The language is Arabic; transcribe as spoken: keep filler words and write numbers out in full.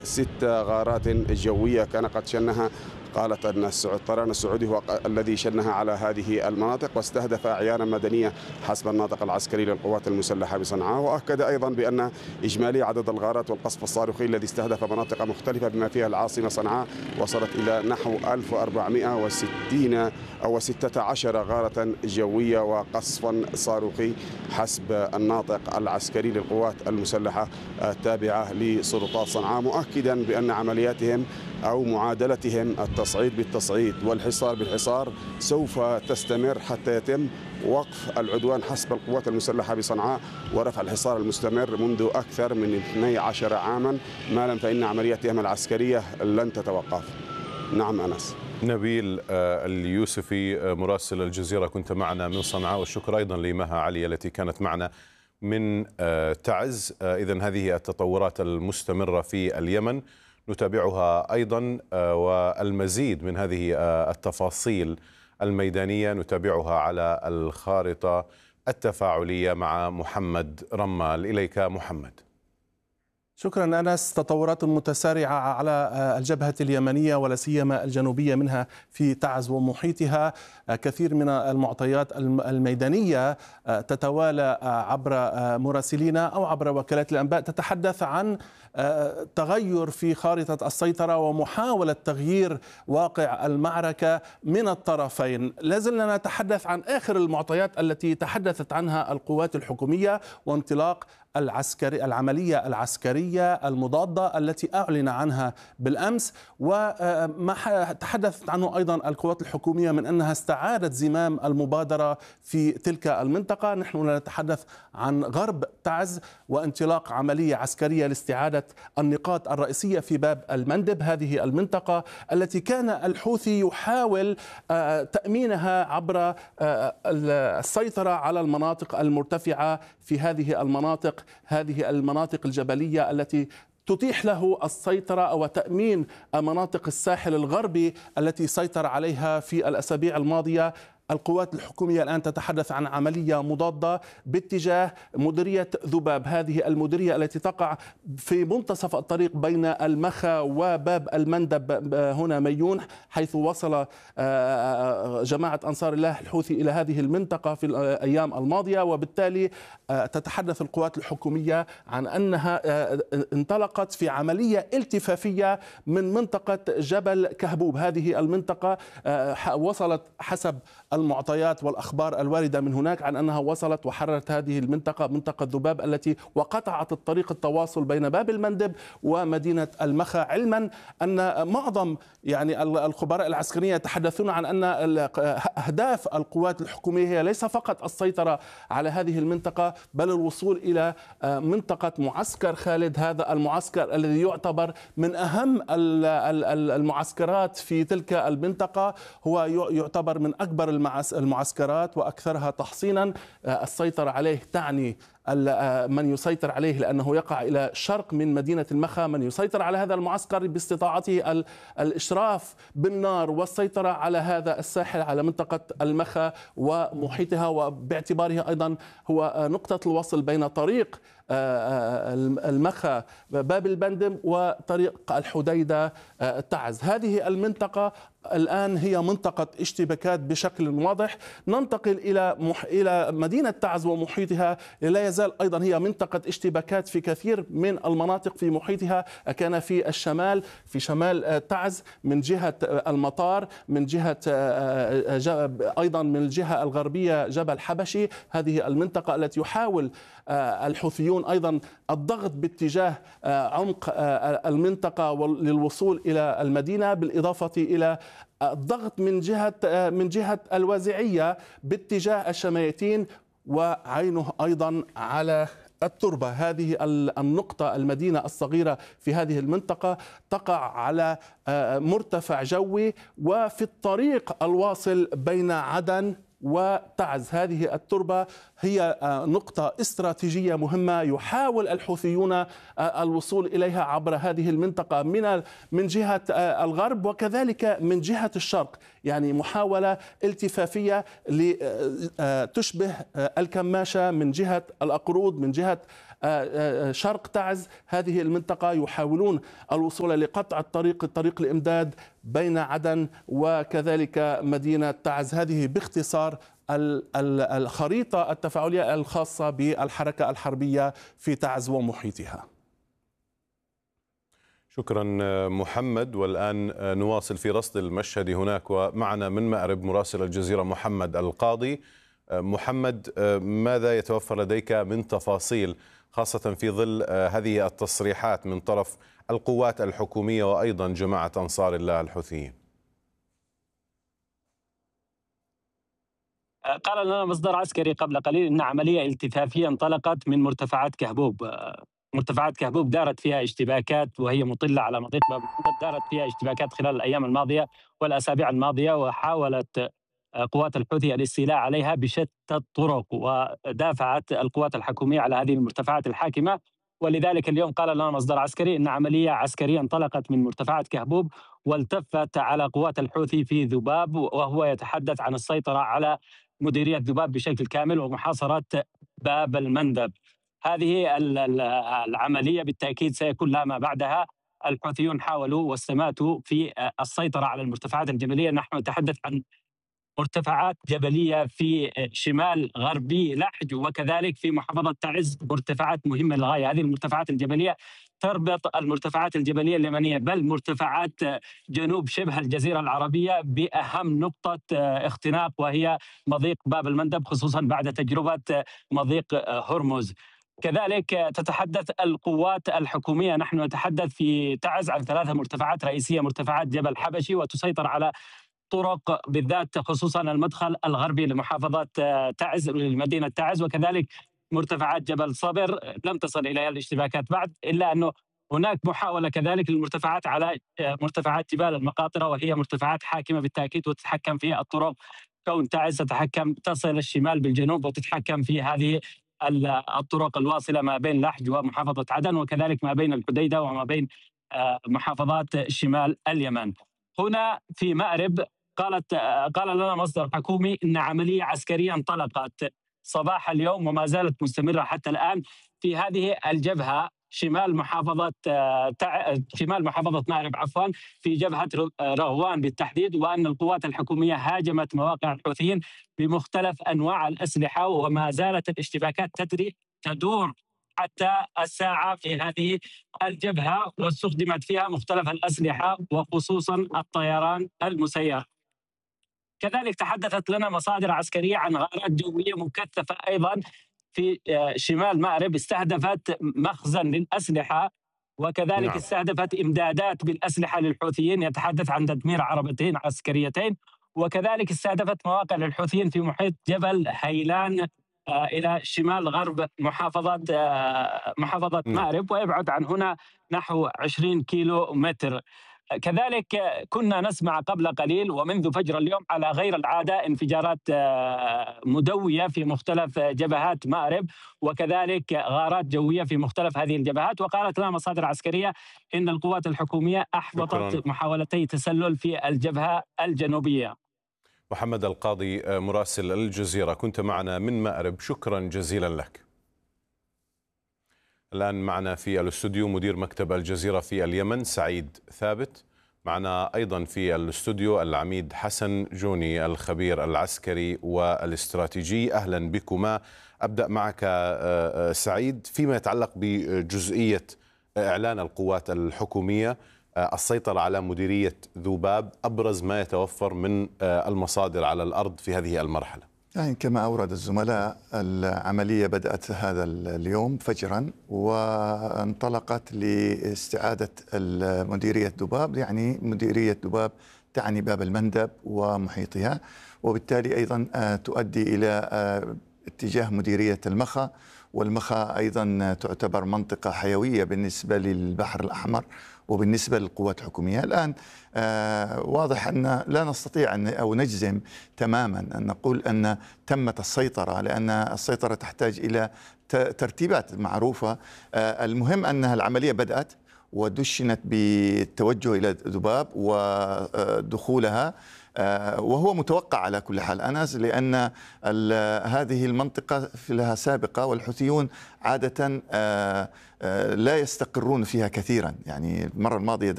ست غارات جوية كان قد شنها. قالت أن الطيران السعودي هو الذي شنها على هذه المناطق واستهدف أعيانا مدنية حسب الناطق العسكري للقوات المسلحة بصنعاء. وأكد أيضا بأن إجمالي عدد الغارات والقصف الصاروخي الذي استهدف مناطق مختلفة بما فيها العاصمة صنعاء وصلت إلى نحو ألف وأربعمائة وستين أو ستة عشر غارة جوية وقصفا صاروخي حسب الناطق العسكري للقوات المسلحة التابعة لسلطات صنعاء، مؤكدا بأن عملياتهم أو معادلتهم التصعيد بالتصعيد والحصار بالحصار سوف تستمر حتى يتم وقف العدوان حسب القوات المسلحة بصنعاء ورفع الحصار المستمر منذ أكثر من اثني عشر عاما، ما لم فإن عملياتهم العسكرية لن تتوقف. نعم أنس. نبيل اليوسفي مراسل الجزيرة كنت معنا من صنعاء، والشكر أيضا لمها علي التي كانت معنا من تعز. إذن هذه التطورات المستمرة في اليمن نتابعها أيضا، والمزيد من هذه التفاصيل الميدانية نتابعها على الخارطة التفاعلية مع محمد رمال. إليك محمد. شكرا أنس. تطورات متسارعة على الجبهة اليمنية ولا سيما الجنوبية منها في تعز ومحيطها. كثير من المعطيات الميدانية تتوالى عبر مراسلينا أو عبر وكالات الأنباء تتحدث عن تغير في خارطة السيطرة ومحاولة تغيير واقع المعركة من الطرفين. لازلنا نتحدث عن آخر المعطيات التي تحدثت عنها القوات الحكومية وانطلاق العسكري العملية العسكرية المضادة التي أعلن عنها بالأمس، وما تحدثت عنه أيضا القوات الحكومية من أنها استعادت زمام المبادرة في تلك المنطقة. نحن نتحدث عن غرب تعز وانطلاق عملية عسكرية لاستعادة النقاط الرئيسية في باب المندب، هذه المنطقة التي كان الحوثي يحاول تأمينها عبر السيطرة على المناطق المرتفعة في هذه المناطق هذه المناطق الجبلية التي تتيح له السيطرة أو تأمين مناطق الساحل الغربي التي سيطر عليها في الأسابيع الماضية. القوات الحكومية الآن تتحدث عن عملية مضادة باتجاه مديرية ذباب، هذه المديرية التي تقع في منتصف الطريق بين المخا وباب المندب هنا ميون، حيث وصل جماعة أنصار الله الحوثي إلى هذه المنطقة في الأيام الماضية. وبالتالي تتحدث القوات الحكومية عن أنها انطلقت في عملية التفافية من منطقة جبل كهبوب. هذه المنطقة وصلت حسب المعطيات والأخبار الواردة من هناك عن أنها وصلت وحررت هذه المنطقة منطقة ذباب التي وقطعت الطريق التواصل بين باب المندب ومدينة المخا، علما أن معظم يعني الخبراء العسكريين يتحدثون عن أن أهداف القوات الحكومية هي ليس فقط السيطرة على هذه المنطقة بل الوصول إلى منطقة معسكر خالد، هذا المعسكر الذي يعتبر من أهم المعسكرات في تلك المنطقة، هو يعتبر من أكبر المعسكرات وأكثرها تحصينا. السيطرة عليه تعني من يسيطر عليه لأنه يقع إلى شرق من مدينة المخا، من يسيطر على هذا المعسكر باستطاعته الإشراف بالنار والسيطرة على هذا الساحل على منطقة المخا ومحيطها، وباعتباره أيضا هو نقطة الوصل بين طريق المخا باب المندب وطريق الحديدة تعز. هذه المنطقة الآن هي منطقة اشتباكات بشكل واضح. ننتقل إلى مح... إلى مدينة تعز ومحيطها، لا يزال أيضا هي منطقة اشتباكات في كثير من المناطق في محيطها. كان في الشمال في شمال تعز من جهة المطار، من جهة أيضا من الجهة الغربية جبل حبشي، هذه المنطقة التي يحاول الحوثيون أيضا الضغط باتجاه عمق المنطقة للوصول إلى المدينة، بالإضافة إلى الضغط من جهة من جهة الوازعية باتجاه الشميتين، وعينه أيضا على التربة. هذه النقطة المدينة الصغيرة في هذه المنطقة تقع على مرتفع جوي وفي الطريق الواصل بين عدن وتعز. هذه التربة هي نقطة استراتيجية مهمة يحاول الحوثيون الوصول إليها عبر هذه المنطقة من من جهة الغرب وكذلك من جهة الشرق، يعني محاولة التفافية تشبه الكماشة من جهة الأقرود، من جهة شرق تعز هذه المنطقة يحاولون الوصول لقطع الطريق طريق الإمداد بين عدن وكذلك مدينة تعز. هذه باختصار الخريطة التفاعلية الخاصة بالحركة الحربية في تعز ومحيطها. شكرا محمد. والآن نواصل في رصد المشهد هناك، ومعنا من مأرب مراسل الجزيرة محمد القاضي. محمد، ماذا يتوفر لديك من تفاصيل خاصة في ظل هذه التصريحات من طرف القوات الحكومية وأيضا جماعة أنصار الله الحوثيين؟ قال لنا مصدر عسكري قبل قليل أن عملية التفافية انطلقت من مرتفعات كهبوب. مرتفعات كهبوب دارت فيها اشتباكات، وهي مطلة على مضيق باب المندب، دارت فيها اشتباكات خلال الأيام الماضية والأسابيع الماضية، وحاولت قوات الحوثي الاستيلاء عليها بشتى الطرق، ودافعت القوات الحكومية على هذه المرتفعات الحاكمة. ولذلك اليوم قال لنا مصدر عسكري أن عملية عسكرية انطلقت من مرتفعات كهبوب والتفت على قوات الحوثي في ذباب، وهو يتحدث عن السيطرة على مديرية ذباب بشكل كامل ومحاصرة باب المندب. هذه العملية بالتأكيد سيكون لها ما بعدها. الحوثيون حاولوا واستماتوا في السيطرة على المرتفعات الجبلية. نحن نتحدث عن مرتفعات جبلية في شمال غربي لحج، وكذلك في محافظة تعز مرتفعات مهمة للغاية. هذه المرتفعات الجبلية تربط المرتفعات الجبلية اليمنية بل مرتفعات جنوب شبه الجزيرة العربية بأهم نقطة اختناق، وهي مضيق باب المندب، خصوصا بعد تجربة مضيق هرمز. كذلك تتحدث القوات الحكومية، نحن نتحدث في تعز عن ثلاثة مرتفعات رئيسية: مرتفعات جبل حبشي، وتسيطر على طرق بالذات خصوصا المدخل الغربي لمحافظة تعز لمدينة تعز، وكذلك مرتفعات جبل صبر لم تصل إليها الاشتباكات بعد، إلا أنه هناك محاولة كذلك للمرتفعات على مرتفعات جبال المقاطرة، وهي مرتفعات حاكمة بالتأكيد وتتحكم في الطرق، كون تعز تتحكم تصل الشمال بالجنوب وتتحكم في هذه الطرق الواصلة ما بين لحج ومحافظة عدن، وكذلك ما بين الحديدة وما بين محافظات شمال اليمن. هنا في مأرب قالت قال لنا مصدر حكومي إن عملية عسكرية انطلقت صباح اليوم وما زالت مستمرة حتى الآن في هذه الجبهة شمال محافظة شمال محافظة مأرب عفوا في جبهة رغوان بالتحديد، وأن القوات الحكومية هاجمت مواقع الحوثيين بمختلف أنواع الأسلحة، وما زالت الاشتباكات تدري تدور حتى الساعة في هذه الجبهة، واستخدمت فيها مختلف الأسلحة وخصوصا الطيران المسير. كذلك تحدثت لنا مصادر عسكرية عن غارات جوية مكثفة أيضا في شمال مأرب استهدفت مخزن للأسلحة، وكذلك نعم. استهدفت إمدادات بالأسلحة للحوثيين، يتحدث عن تدمير عربتين عسكريتين، وكذلك استهدفت مواقع للحوثيين في محيط جبل هيلان إلى شمال غرب محافظة محافظة مأرب، ويبعد عن هنا نحو عشرين كيلو متر. كذلك كنا نسمع قبل قليل ومنذ فجر اليوم على غير العادة انفجارات مدوية في مختلف جبهات مأرب، وكذلك غارات جوية في مختلف هذه الجبهات. وقالت لنا مصادر عسكرية إن القوات الحكومية أحبطت شكرا. محاولتي تسلل في الجبهة الجنوبية. محمد القاضي مراسل الجزيرة كنت معنا من مأرب، شكرا جزيلا لك. الآن معنا في الاستوديو مدير مكتب الجزيرة في اليمن سعيد ثابت، معنا أيضا في الاستوديو العميد حسن جوني الخبير العسكري والاستراتيجي. أهلا بكما. أبدأ معك سعيد فيما يتعلق بجزئية إعلان القوات الحكومية السيطرة على مديرية ذباب، أبرز ما يتوفر من المصادر على الأرض في هذه المرحلة. يعني كما أورد الزملاء العملية بدأت هذا اليوم فجرا وانطلقت لاستعادة مديرية ذباب، يعني مديرية ذباب تعني باب المندب ومحيطها، وبالتالي أيضا تؤدي إلى اتجاه مديرية المخا، والمخا أيضا تعتبر منطقة حيوية بالنسبة للبحر الأحمر وبالنسبة للقوات الحكومية. الآن آه واضح أن لا نستطيع أن أو نجزم تماما أن نقول أن تمت السيطرة، لأن السيطرة تحتاج إلى ترتيبات معروفة. آه المهم أن العملية بدأت ودشنت بالتوجه إلى ذباب ودخولها، وهو متوقع على كل حال أنس، لأن هذه المنطقة في لها سابقة، والحوثيون عادة لا يستقرون فيها كثيرا. يعني المرة الماضية